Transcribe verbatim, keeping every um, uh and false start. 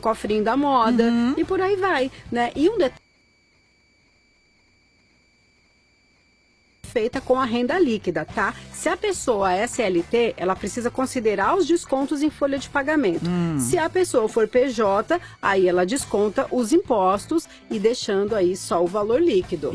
cofrinho da moda, Uhum. e por aí vai, né? E um detalhe feita com a renda líquida, tá? Se a pessoa é C L T, ela precisa considerar os descontos em folha de pagamento. Hum. Se a pessoa for P J, aí ela desconta os impostos e deixando aí só o valor líquido.